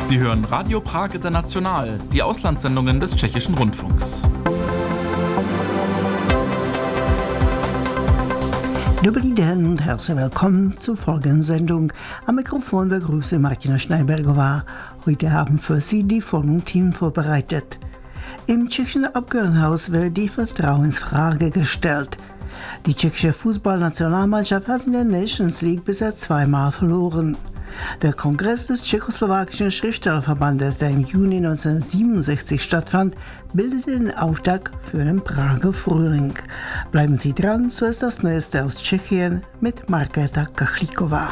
Sie hören Radio Prag International, die Auslandssendungen des Tschechischen Rundfunks. Dobrý den und herzlich willkommen zur folgenden Sendung. Am Mikrofon begrüße Martina Schneibergová. Heute haben für Sie die Folgenteam vorbereitet. Im tschechischen Abgeordnetenhaus wird die Vertrauensfrage gestellt. Die tschechische Fußballnationalmannschaft hat in der Nations League bisher zweimal verloren. Der Kongress des tschechoslowakischen Schriftstellerverbandes, der im Juni 1967 stattfand, bildete den Auftakt für den Prager Frühling. Bleiben Sie dran, so ist das Neueste aus Tschechien mit Markéta Kachlíková.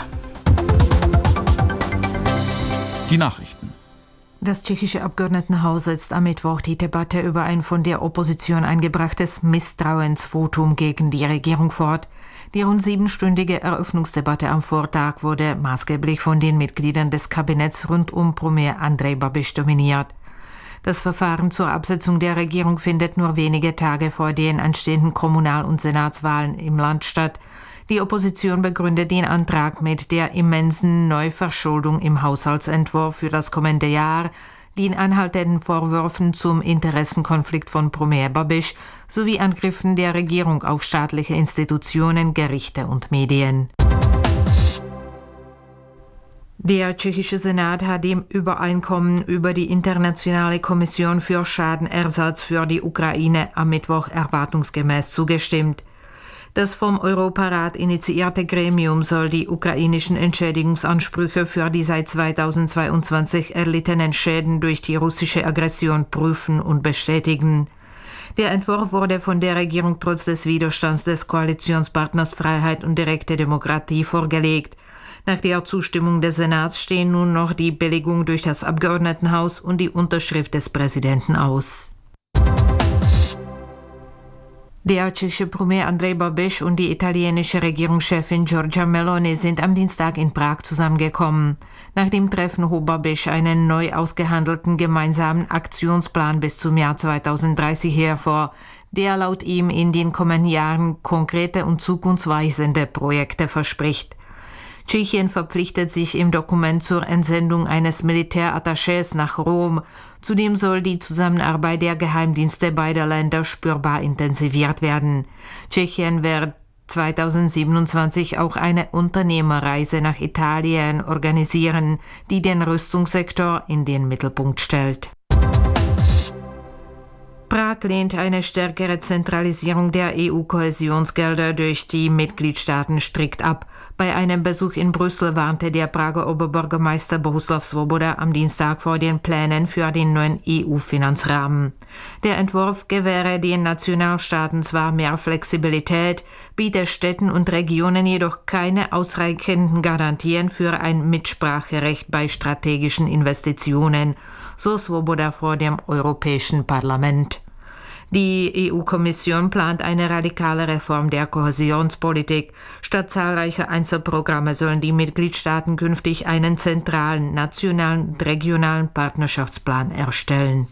Die Nachrichten. Das tschechische Abgeordnetenhaus setzt am Mittwoch die Debatte über ein von der Opposition eingebrachtes Misstrauensvotum gegen die Regierung fort. Die rund 7-stündige Eröffnungsdebatte am Vortag wurde maßgeblich von den Mitgliedern des Kabinetts rund um Premier Andrej Babiš dominiert. Das Verfahren zur Absetzung der Regierung findet nur wenige Tage vor den anstehenden Kommunal- und Senatswahlen im Land statt. Die Opposition begründet den Antrag mit der immensen Neuverschuldung im Haushaltsentwurf für das kommende Jahr, den anhaltenden Vorwürfen zum Interessenkonflikt von Premier Babiš sowie Angriffen der Regierung auf staatliche Institutionen, Gerichte und Medien. Der tschechische Senat hat dem Übereinkommen über die Internationale Kommission für Schadenersatz für die Ukraine am Mittwoch erwartungsgemäß zugestimmt. Das vom Europarat initiierte Gremium soll die ukrainischen Entschädigungsansprüche für die seit 2022 erlittenen Schäden durch die russische Aggression prüfen und bestätigen. Der Entwurf wurde von der Regierung trotz des Widerstands des Koalitionspartners Freiheit und direkte Demokratie vorgelegt. Nach der Zustimmung des Senats stehen nun noch die Billigung durch das Abgeordnetenhaus und die Unterschrift des Präsidenten aus. Der tschechische Premier Andrej Babiš und die italienische Regierungschefin Giorgia Meloni sind am Dienstag in Prag zusammengekommen. Nach dem Treffen hob Babiš einen neu ausgehandelten gemeinsamen Aktionsplan bis zum Jahr 2030 hervor, der laut ihm in den kommenden Jahren konkrete und zukunftsweisende Projekte verspricht. Tschechien verpflichtet sich im Dokument zur Entsendung eines Militärattachés nach Rom. Zudem soll die Zusammenarbeit der Geheimdienste beider Länder spürbar intensiviert werden. Tschechien wird 2027 auch eine Unternehmerreise nach Italien organisieren, die den Rüstungssektor in den Mittelpunkt stellt. Prag lehnt eine stärkere Zentralisierung der EU-Kohäsionsgelder durch die Mitgliedstaaten strikt ab. Bei einem Besuch in Brüssel warnte der Prager Oberbürgermeister Bohuslav Svoboda am Dienstag vor den Plänen für den neuen EU-Finanzrahmen. Der Entwurf gewähre den Nationalstaaten zwar mehr Flexibilität, biete Städten und Regionen jedoch keine ausreichenden Garantien für ein Mitspracherecht bei strategischen Investitionen, so Svoboda vor dem Europäischen Parlament. Die EU-Kommission plant eine radikale Reform der Kohäsionspolitik. Statt zahlreicher Einzelprogramme sollen die Mitgliedstaaten künftig einen zentralen, nationalen und regionalen Partnerschaftsplan erstellen.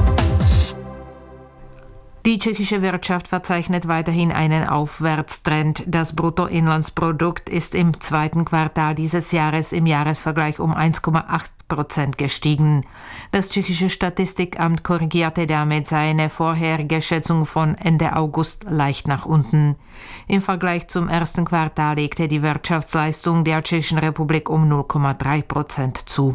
Die tschechische Wirtschaft verzeichnet weiterhin einen Aufwärtstrend. Das Bruttoinlandsprodukt ist im zweiten Quartal dieses Jahres im Jahresvergleich um 1,8% gestiegen. Das tschechische Statistikamt korrigierte damit seine vorherige Schätzung von Ende August leicht nach unten. Im Vergleich zum ersten Quartal legte die Wirtschaftsleistung der Tschechischen Republik um 0,3% zu.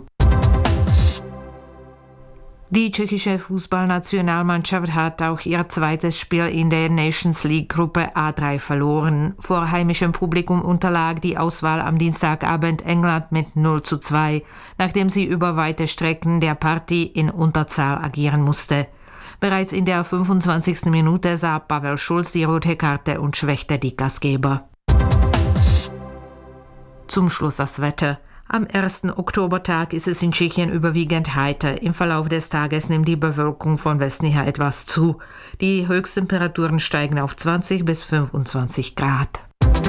Die tschechische Fußballnationalmannschaft hat auch ihr zweites Spiel in der Nations League Gruppe A3 verloren. Vor heimischem Publikum unterlag die Auswahl am Dienstagabend England mit 0:2, nachdem sie über weite Strecken der Partie in Unterzahl agieren musste. Bereits in der 25. Minute sah Pavel Schulz die rote Karte und schwächte die Gastgeber. Zum Schluss das Wetter. Am 1. Oktobertag ist es in Tschechien überwiegend heiter. Im Verlauf des Tages nimmt die Bewölkung von Westen her etwas zu. Die Höchsttemperaturen steigen auf 20 bis 25 Grad.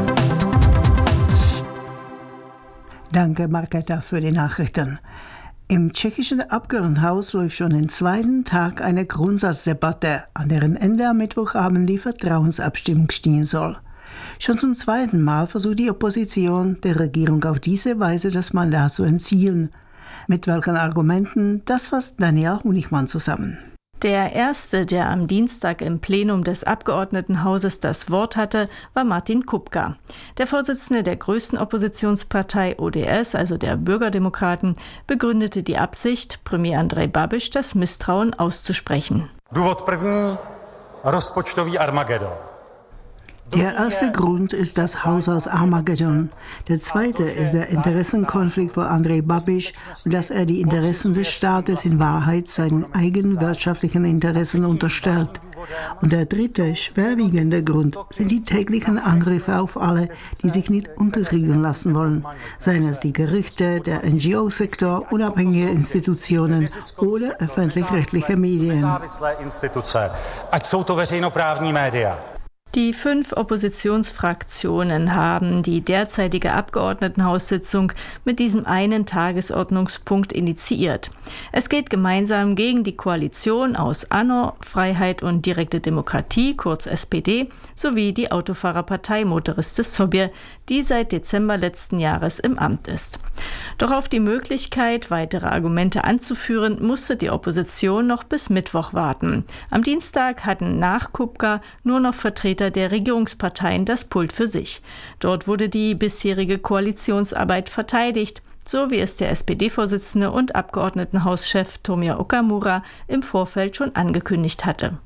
Danke, Markéta, für die Nachrichten. Im tschechischen Abgeordnetenhaus läuft schon den zweiten Tag eine Grundsatzdebatte, an deren Ende am Mittwochabend die Vertrauensabstimmung stehen soll. Schon zum zweiten Mal versucht die Opposition, der Regierung auf diese Weise das Mandat zu entziehen. Mit welchen Argumenten, das fasst Daniela Honigmann zusammen. Der erste, der am Dienstag im Plenum des Abgeordnetenhauses das Wort hatte, war Martin Kupka. Der Vorsitzende der größten Oppositionspartei ODS, also der Bürgerdemokraten, begründete die Absicht, Premier Andrej Babiš das Misstrauen auszusprechen. Důvod první, rozpočtový Armagedon. Der erste Grund ist das Haushalts-Armageddon. Der zweite ist der Interessenkonflikt von Andrej Babiš und dass er die Interessen des Staates in Wahrheit seinen eigenen wirtschaftlichen Interessen unterstellt. Und der dritte, schwerwiegende Grund sind die täglichen Angriffe auf alle, die sich nicht unterkriegen lassen wollen. Seien es die Gerichte, der NGO-Sektor, unabhängige Institutionen oder öffentlich-rechtliche Medien. Ať jsou to veřejnoprávní média. Die 5 Oppositionsfraktionen haben die derzeitige Abgeordnetenhaussitzung mit diesem einen Tagesordnungspunkt initiiert. Es geht gemeinsam gegen die Koalition aus ANO, Freiheit und direkte Demokratie, kurz SPD, sowie die Autofahrerpartei Motoristy Sobie, die seit Dezember letzten Jahres im Amt ist. Doch auf die Möglichkeit, weitere Argumente anzuführen, musste die Opposition noch bis Mittwoch warten. Am Dienstag hatten nach Kupka nur noch Vertreter der Regierungsparteien das Pult für sich. Dort wurde die bisherige Koalitionsarbeit verteidigt, so wie es der SPD-Vorsitzende und Abgeordnetenhauschef Tomio Okamura im Vorfeld schon angekündigt hatte.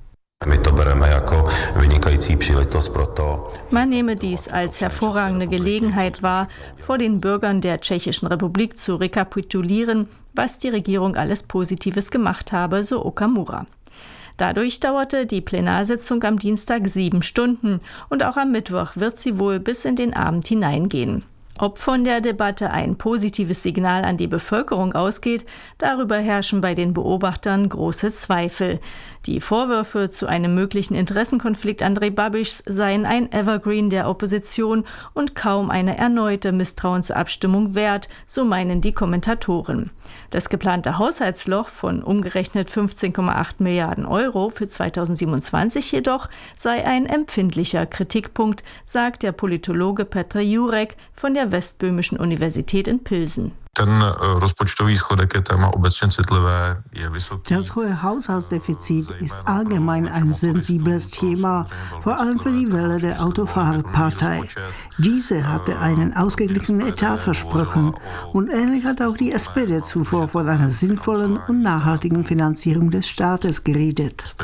Man nehme dies als hervorragende Gelegenheit wahr, vor den Bürgern der Tschechischen Republik zu rekapitulieren, was die Regierung alles Positives gemacht habe, so Okamura. Dadurch dauerte die Plenarsitzung am Dienstag 7 Stunden und auch am Mittwoch wird sie wohl bis in den Abend hineingehen. Ob von der Debatte ein positives Signal an die Bevölkerung ausgeht, darüber herrschen bei den Beobachtern große Zweifel. Die Vorwürfe zu einem möglichen Interessenkonflikt Andrej Babišs seien ein Evergreen der Opposition und kaum eine erneute Misstrauensabstimmung wert, so meinen die Kommentatoren. Das geplante Haushaltsloch von umgerechnet 15,8 Milliarden Euro für 2027 jedoch sei ein empfindlicher Kritikpunkt, sagt der Politologe Petr Jurek von der Westböhmischen Universität in Pilsen. Das hohe Haushaltsdefizit ist allgemein ein sensibles Thema, vor allem für die Wähler der Autofahrerpartei. Diese hatte einen ausgeglichenen Etat versprochen und ähnlich hat auch die SPD zuvor von einer sinnvollen und nachhaltigen Finanzierung des Staates geredet.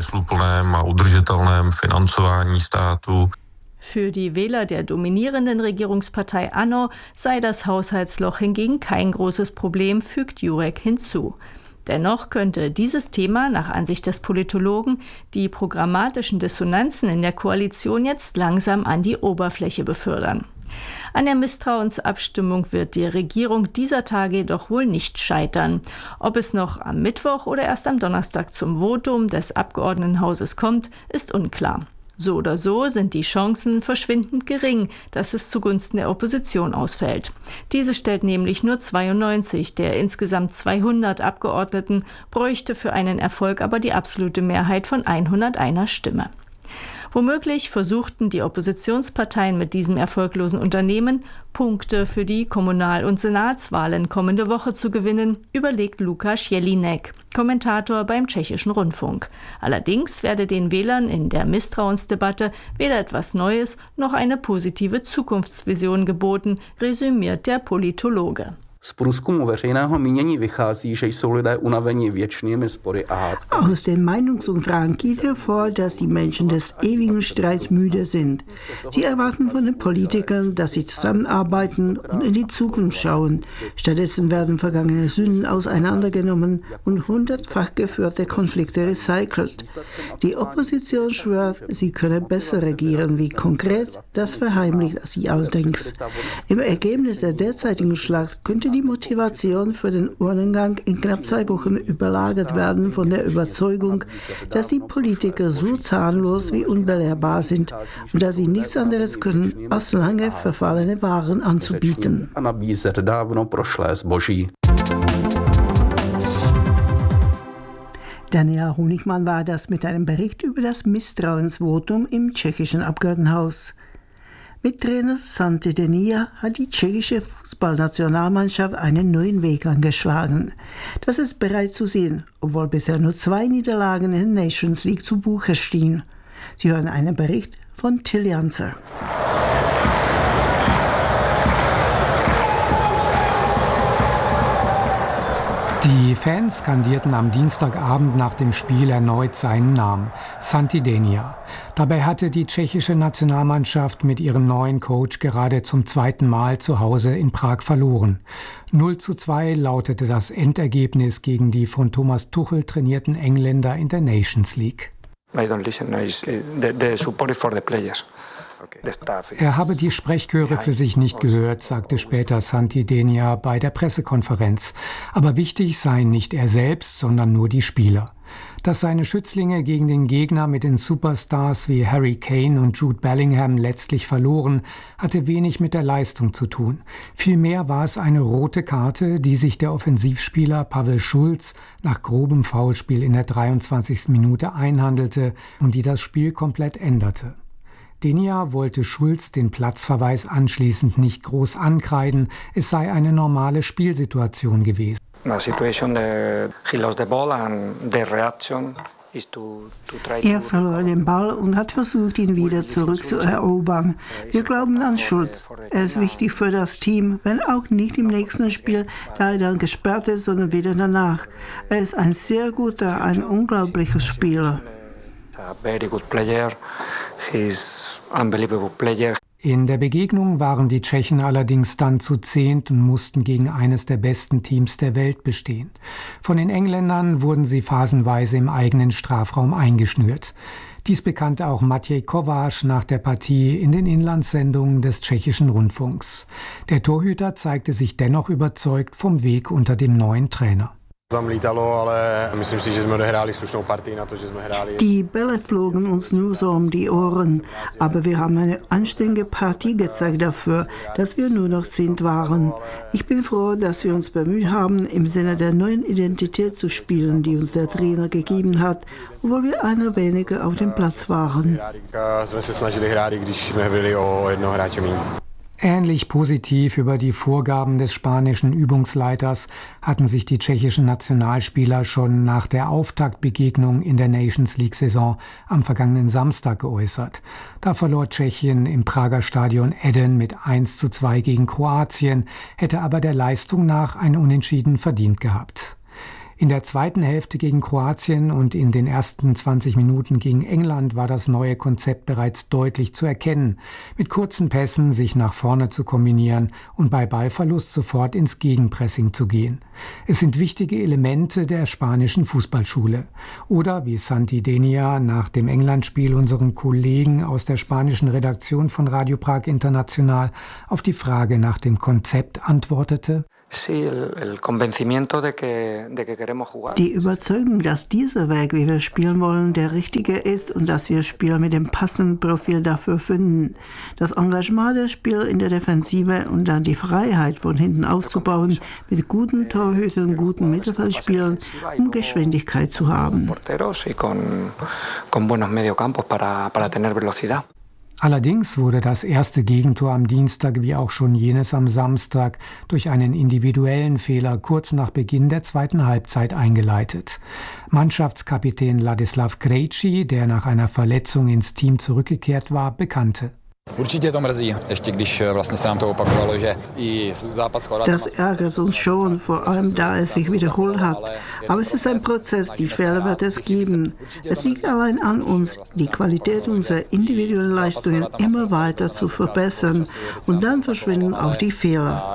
Für die Wähler der dominierenden Regierungspartei ANO sei das Haushaltsloch hingegen kein großes Problem, fügt Jurek hinzu. Dennoch könnte dieses Thema nach Ansicht des Politologen die programmatischen Dissonanzen in der Koalition jetzt langsam an die Oberfläche befördern. An der Misstrauensabstimmung wird die Regierung dieser Tage jedoch wohl nicht scheitern. Ob es noch am Mittwoch oder erst am Donnerstag zum Votum des Abgeordnetenhauses kommt, ist unklar. So oder so sind die Chancen verschwindend gering, dass es zugunsten der Opposition ausfällt. Diese stellt nämlich nur 92 der insgesamt 200 Abgeordneten, bräuchte für einen Erfolg aber die absolute Mehrheit von 101 Stimme. Womöglich versuchten die Oppositionsparteien mit diesem erfolglosen Unternehmen, Punkte für die Kommunal- und Senatswahlen kommende Woche zu gewinnen, überlegt Lukáš Jelínek, Kommentator beim Tschechischen Rundfunk. Allerdings werde den Wählern in der Misstrauensdebatte weder etwas Neues noch eine positive Zukunftsvision geboten, resümiert der Politologe. Z průzkumu veřejného mínění vychází, že jsou lidé unaveni věčnými spory a hádkami. Aus den Meinungsumfragen geht hervor, dass die Menschen des ewigen Streits müde sind. Sie erwarten von den Politikern, dass sie zusammenarbeiten und in die Zukunft schauen. Stattdessen werden vergangene Sünden auseinandergenommen und 100-fach geführte Konflikte recycelt. Die Opposition schwört, sie könne besser regieren. Wie konkret, das verheimlicht sie allerdings. Im Ergebnis der derzeitigen Schlacht könnte die Motivation für den Urnengang in knapp 2 Wochen überlagert werden von der Überzeugung, dass die Politiker so zahnlos wie unbelehrbar sind und dass sie nichts anderes können, als lange verfallene Waren anzubieten. Daniela Honigmann war das mit einem Bericht über das Misstrauensvotum im tschechischen Abgeordnetenhaus. Mit Trainer Santi Denija hat die tschechische Fußballnationalmannschaft einen neuen Weg angeschlagen. Das ist bereits zu sehen, obwohl bisher nur 2 Niederlagen in der Nations League zu Buche stehen. Sie hören einen Bericht von Till Janzer. Die Fans skandierten am Dienstagabend nach dem Spiel erneut seinen Namen, Santi Denija. Dabei hatte die tschechische Nationalmannschaft mit ihrem neuen Coach gerade zum 2. Mal zu Hause in Prag verloren. 0:2 lautete das Endergebnis gegen die von Thomas Tuchel trainierten Engländer in der Nations League. Er habe die Sprechchöre für sich nicht gehört, sagte später Santi Denija bei der Pressekonferenz. Aber wichtig seien nicht er selbst, sondern nur die Spieler. Dass seine Schützlinge gegen den Gegner mit den Superstars wie Harry Kane und Jude Bellingham letztlich verloren, hatte wenig mit der Leistung zu tun. Vielmehr war es eine rote Karte, die sich der Offensivspieler Pavel Schulz nach grobem Foulspiel in der 23. Minute einhandelte und die das Spiel komplett änderte. Denija wollte Schulz den Platzverweis anschließend nicht groß ankreiden, es sei eine normale Spielsituation gewesen. Er verlor den Ball und hat versucht, ihn wieder zurückzuerobern. Wir glauben an Schulz. Er ist wichtig für das Team, wenn auch nicht im nächsten Spiel, da er dann gesperrt ist, sondern wieder danach. Er ist ein sehr guter, ein unglaublicher Spieler. In der Begegnung waren die Tschechen allerdings dann zu 10 und mussten gegen eines der besten Teams der Welt bestehen. Von den Engländern wurden sie phasenweise im eigenen Strafraum eingeschnürt. Dies bekannte auch Matěj Kovář nach der Partie in den Inlandssendungen des tschechischen Rundfunks. Der Torhüter zeigte sich dennoch überzeugt vom Weg unter dem neuen Trainer. Die Bälle flogen uns nur so um die Ohren, aber wir haben eine anständige Partie gezeigt dafür, dass wir nur noch 10 waren. Ich bin froh, dass wir uns bemüht haben, im Sinne der neuen Identität zu spielen, die uns der Trainer gegeben hat, obwohl wir einer weniger auf dem Platz waren. Ähnlich positiv über die Vorgaben des spanischen Übungsleiters hatten sich die tschechischen Nationalspieler schon nach der Auftaktbegegnung in der Nations-League-Saison am vergangenen Samstag geäußert. Da verlor Tschechien im Prager Stadion Eden mit 1:2 gegen Kroatien, hätte aber der Leistung nach ein Unentschieden verdient gehabt. In der zweiten Hälfte gegen Kroatien und in den ersten 20 Minuten gegen England war das neue Konzept bereits deutlich zu erkennen, mit kurzen Pässen sich nach vorne zu kombinieren und bei Ballverlust sofort ins Gegenpressing zu gehen. Es sind wichtige Elemente der spanischen Fußballschule. Oder, wie Santi Denija nach dem England-Spiel unseren Kollegen aus der spanischen Redaktion von Radio Prag International auf die Frage nach dem Konzept antwortete: Die Überzeugung, dass dieser Weg, wie wir spielen wollen, der richtige ist und dass wir Spieler mit dem passenden Profil dafür finden. Das Engagement der Spieler in der Defensive und dann die Freiheit, von hinten aufzubauen, mit guten Torhütern, guten Mittelfeldspielern, um Geschwindigkeit zu haben. Allerdings wurde das erste Gegentor am Dienstag wie auch schon jenes am Samstag durch einen individuellen Fehler kurz nach Beginn der zweiten Halbzeit eingeleitet. Mannschaftskapitän Ladislav Krejci, der nach einer Verletzung ins Team zurückgekehrt war, bekannte: Das ärgert uns schon, vor allem da es sich wiederholt hat. Aber es ist ein Prozess, die Fehler wird es geben. Es liegt allein an uns, die Qualität unserer individuellen Leistungen immer weiter zu verbessern. Und dann verschwinden auch die Fehler.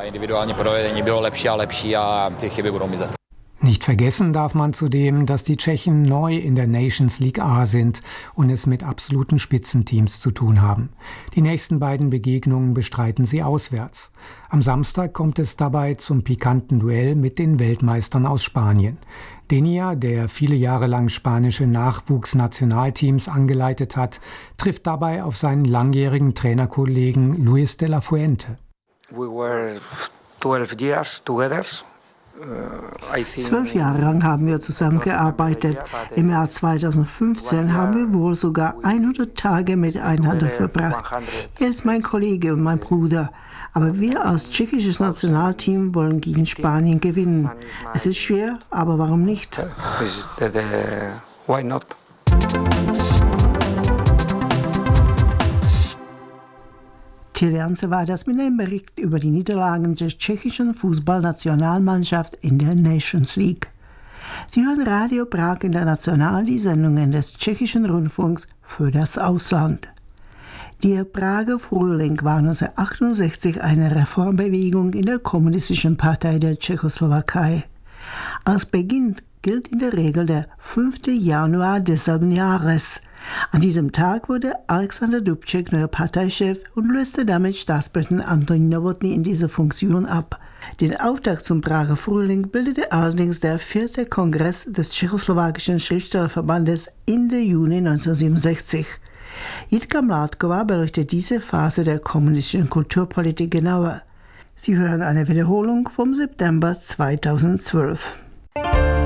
Nicht vergessen darf man zudem, dass die Tschechen neu in der Nations League A sind und es mit absoluten Spitzenteams zu tun haben. Die nächsten beiden Begegnungen bestreiten sie auswärts. Am Samstag kommt es dabei zum pikanten Duell mit den Weltmeistern aus Spanien. Denija, der viele Jahre lang spanische Nachwuchsnationalteams angeleitet hat, trifft dabei auf seinen langjährigen Trainerkollegen Luis de la Fuente. We were 12 years together. 12 Jahre lang haben wir zusammengearbeitet. Im Jahr 2015 haben wir wohl sogar 100 Tage miteinander verbracht. Er ist mein Kollege und mein Bruder. Aber wir als tschechisches Nationalteam wollen gegen Spanien gewinnen. Es ist schwer, aber warum nicht? Why not? Till Janse war das mit einem Bericht über die Niederlagen der tschechischen Fußballnationalmannschaft in der Nations League. Sie hören Radio Prag International, die Sendungen des tschechischen Rundfunks für das Ausland. Der Prager Frühling war 1968 eine Reformbewegung in der Kommunistischen Partei der Tschechoslowakei. Als Beginn gilt in der Regel der 5. Januar desselben Jahres. An diesem Tag wurde Alexander Dubček neuer Parteichef und löste damit Staatspräsident Anton Novotný in dieser Funktion ab. Den Auftakt zum Prager Frühling bildete allerdings der 4. Kongress des Tschechoslowakischen Schriftstellerverbandes Ende Juni 1967. Jitka Mládková beleuchtet diese Phase der kommunistischen Kulturpolitik genauer. Sie hören eine Wiederholung vom September 2012.